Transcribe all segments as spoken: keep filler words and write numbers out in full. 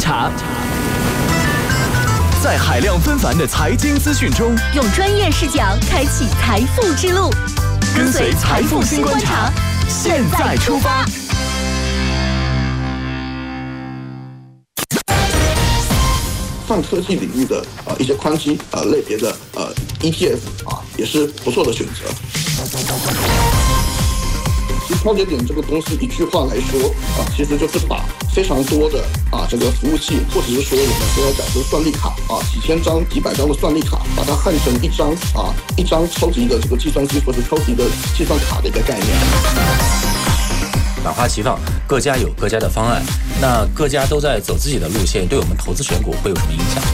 察，在海量纷繁的财经资讯中， 用专业视角开启财富之路，跟随财富新观察，现在出发。 泛科技领域的呃一些宽基呃类别的呃 E T F 啊，也是不错的选择。其实超节点这个东西，一句话来说啊，其实就是把非常多的啊这个服务器，或者是说我们现在讲说算力卡啊，几千张、几百张的算力卡，把它焊成一张啊一张超级的这个计算机或者超级的计算卡的一个概念。 百花齐放，各家有各家的方案，那各家都在走自己的路线，对我们投资选股会有什么影响？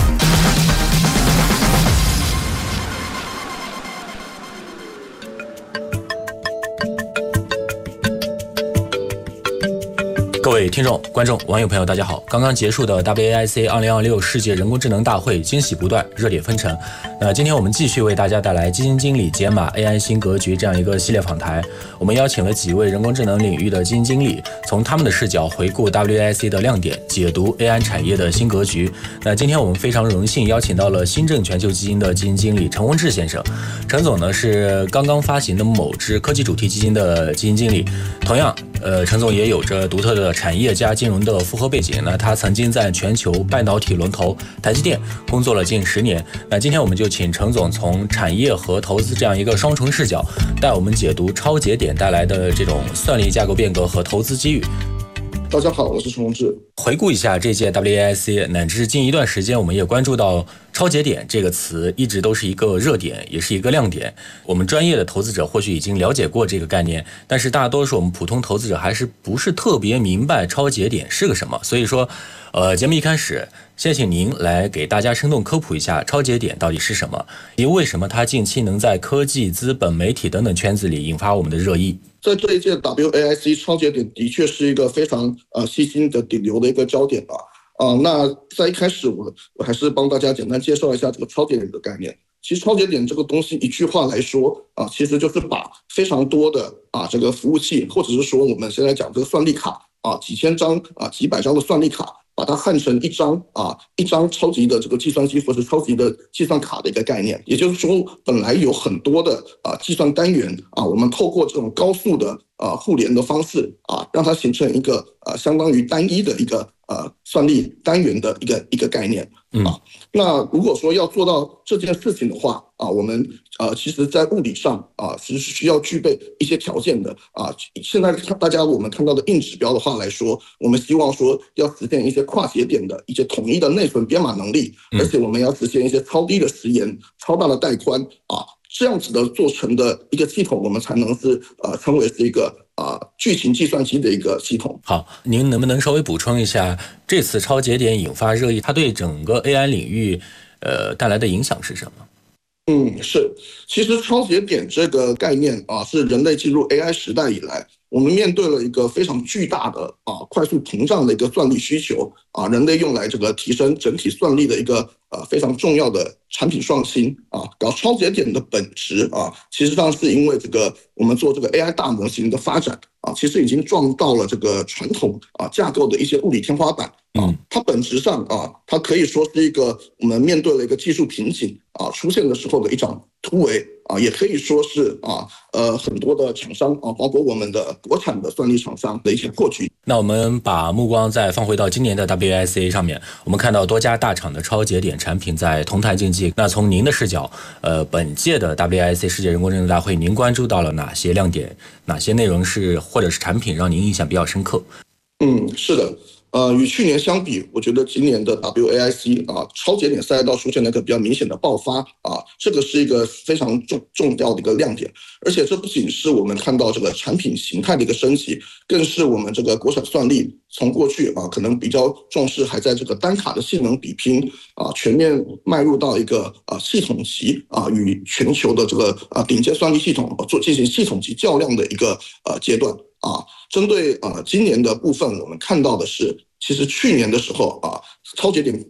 各位听众、观众、网友朋友，大家好！刚刚结束的 W A I C 二零二六世界人工智能大会，惊喜不断，热点纷呈。那今天我们继续为大家带来基金经理解码 A I 新格局这样一个系列访谈。我们邀请了几位人工智能领域的基金经理，从他们的视角回顾 W A I C 的亮点，解读 A I 产业的新格局。那今天我们非常荣幸邀请到了新政全球基金的基金经理陈宏志先生。陈总呢是刚刚发行的某只科技主题基金的基金经理，同样，呃，陈总也有着独特的产业加金融的复合背景。那他曾经在全球半导体龙头台积电工作了近十年。那今天我们就请陈总从产业和投资这样一个双重视角，带我们解读超节点带来的这种算力架构变革和投资机遇。 大家好，我是陈宏志。 回顾一下这届 W A I C， 乃至近一段时间，我们也关注到超节点这个词一直都是一个热点，也是一个亮点。我们专业的投资者或许已经了解过这个概念，但是大多数我们普通投资者还是不是特别明白超节点是个什么。所以说，呃，节目一开始，先请您来给大家生动科普一下超节点到底是什么，以及为什么它近期能在科技、资本、媒体等等圈子里引发我们的热议。 在这一届 W A I C 超节点的确是一个非常呃细心的顶流的一个焦点吧。啊、呃，那在一开始我我还是帮大家简单介绍一下这个超节点的概念。其实超节点这个东西，一句话来说啊、呃，其实就是把非常多的啊这个服务器，或者是说我们现在讲这个算力卡啊，几千张啊几百张的算力卡，把它焊成一张啊一张超级的这个计算机或者超级的计算卡的一个概念。也就是说，本来有很多的啊计算单元啊，我们透过这种高速的啊互联的方式啊，让它形成一个呃相当于单一的一个呃算力单元的一个一个概念啊。那如果说要做到这件事情的话啊，我们呃其实在物理上啊是需要具备一些条件的啊。现在大家我们看到的硬指标的话来说，我们希望说要实现一些跨节点的一些统一的内存编码能力，而且我们要实现一些超低的时延、超大的带宽啊。这样子的做成的一个系统，我们才能是呃称为是一个呃巨型计算机的一个系统。 好，您能不能稍微补充一下这次超节点引发热议，它对整个 A I 领域呃带来的影响是什么？ 嗯，是，其实超节点这个概念啊，是人类进入 A I 时代以来，我们面对了一个非常巨大的啊快速膨胀的一个算力需求啊，人类用来这个提升整体算力的一个呃非常重要的产品创新啊。搞超节点的本质啊，其实上是因为这个我们做这个 A I 大模型的发展啊，其实已经撞到了这个传统啊架构的一些物理天花板啊。它本质上啊，它可以说是一个我们面对了一个技术瓶颈啊出现的时候的一场突围啊，也可以说是啊呃很多的厂商啊，包括我们的国产的算力厂商的一些破局。 那我们把目光再放回到今年的 W A I C 上面，我们看到多家大厂的超节点产品在同台竞技。那从您的视角，呃，本届的 W A I C 世界人工智能大会，您关注到了哪些亮点？哪些内容是或者是产品让您印象比较深刻？ 嗯，是的。呃，与去年相比，我觉得今年的 W A I C 啊，超节点赛道出现了一个比较明显的爆发啊，这个是一个非常重重要的一个亮点。而且这不仅是我们看到这个产品形态的一个升级，更是我们这个国产算力从过去啊可能比较重视还在这个单卡的性能比拼啊，全面迈入到一个啊系统级啊与全球的这个啊顶尖算力系统做进行系统级较量的一个呃阶段。啊，针对呃今年的部分，我们看到的是，其实去年的时候啊，超节点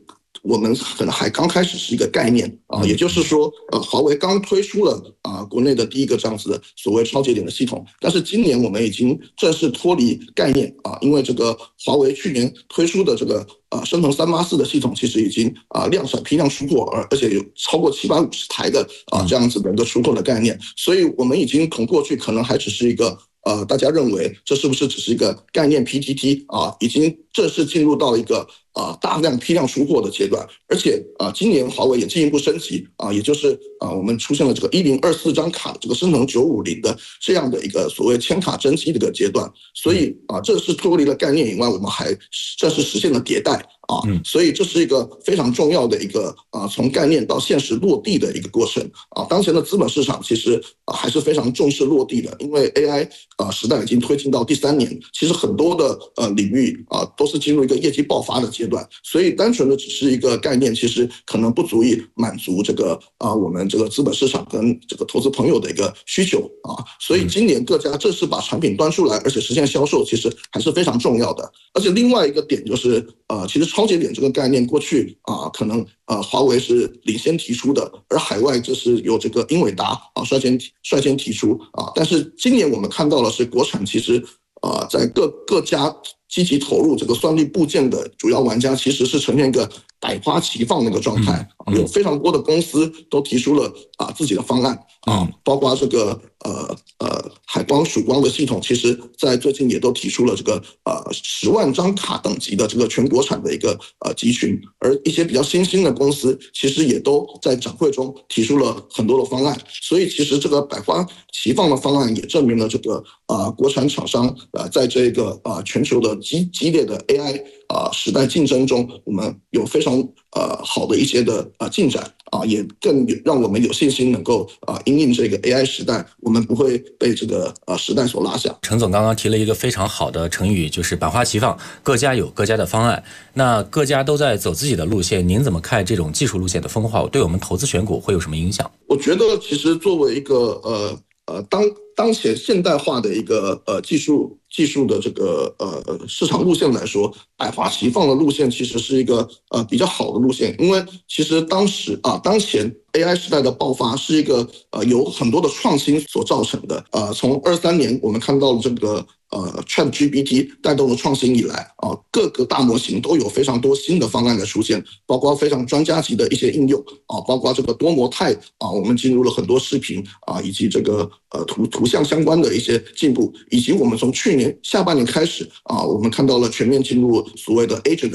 我们可能还刚开始是一个概念啊，也就是说，呃，华为刚推出了啊国内的第一个这样子的所谓超节点的系统，但是今年我们已经正式脱离概念啊，因为这个华为去年推出的这个呃升腾三八四的系统，其实已经啊量产批量出货，而而且有超过七百五十台的啊这样子的一个出货的概念，所以我们已经从过去可能还只是一个。呃，大家认为这是不是只是一个概念 P T T 啊？已经正式进入到一个啊大量批量出货的阶段，而且啊，今年华为也进一步升级啊，也就是啊，我们出现了这个一零二四张卡这个升腾九五零的这样的一个所谓千卡真机的一个阶段，所以啊，这是脱离了概念以外，我们还这是实现了迭代。啊，所以这是一个非常重要的一个啊，从概念到现实落地的一个过程啊。当前的资本市场其实啊还是非常重视落地的，因为 A I 啊时代已经推进到第三年，其实很多的呃领域啊都是进入一个业绩爆发的阶段，所以单纯的只是一个概念，其实可能不足以满足这个啊我们这个资本市场跟这个投资朋友的一个需求啊。所以今年各家正式把产品端出来，而且实现销售，其实还是非常重要的。而且另外一个点就是呃，其实超节点这个概念过去啊，可能呃华为是领先提出的，而海外这是由这个英伟达啊率先率先提出啊。但是今年我们看到了是国产其实啊在各各家积极投入这个算力部件的主要玩家，其实是呈现一个百花齐放的一个状态，有非常多的公司都提出了啊自己的方案啊，包括这个呃呃海光曙光的系统，其实在最近也都提出了这个呃十万张卡等级的这个全国产的一个呃集群，而一些比较新兴的公司，其实也都在展会中提出了很多的方案，所以其实这个百花齐放的方案也证明了这个啊、呃、国产厂商啊、呃、在这个啊、呃、全球的激激烈的 A I 啊、呃、时代竞争中，我们有非常呃好的一些的啊、呃、进展啊、呃，也更让我们有信心能够啊、呃、因应这个 A I 时代，我们不会被这个呃时代所拉下。 陈总刚刚提了一个非常好的成语，就是百花齐放，各家有各家的方案，那各家都在走自己的路线，您怎么看这种技术路线的分化，对我们投资选股会有什么影响？ 我觉得其实作为一个呃呃当当前现代化的一个呃技术技术的这个呃市场路线来说，百花齐放的路线其实是一个呃比较好的路线，因为其实当时啊当前 A I 时代的爆发是一个呃有很多的创新所造成的，呃从二三年我们看到了这个呃 ChatGPT 带动了创新以来啊、呃，各个大模型都有非常多新的方案的出现，包括非常专家级的一些应用啊，包括这个多模态啊，我们进入了很多视频啊，以及这个呃图图像相关的一些进步，以及我们从去年下半年开始啊，我们看到了全面进入所谓的 agent